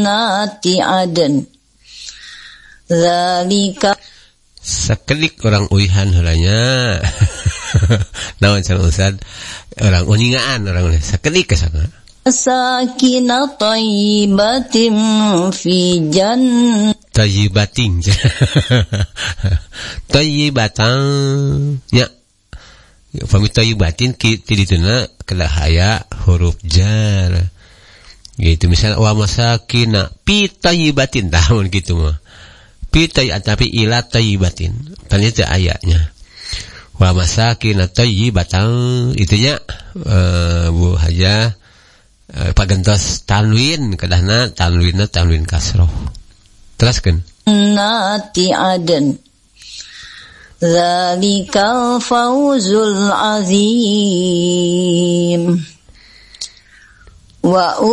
jannati aden zalika sakedik orang uihan heulanya. Naon cenah Ustaz? Orang uningaan orang sakedik kesana. sakinah thayyibatin fi Thayyibatin. Thayyibatan nya. Fami thayyibatin ti dituna kada haya huruf jar. Gitu misalnya wa masakina pi thayyibatin tahun gitu mah. Pi tapi ila thayyibatin. Tanya teh ayatnya. Wa masakina thayyibatan itunya Bu Haja pagentos tanwin kadahna tanwinna tanwin kasroh. Teruskan. Nati aden zalikal fawzul azim wa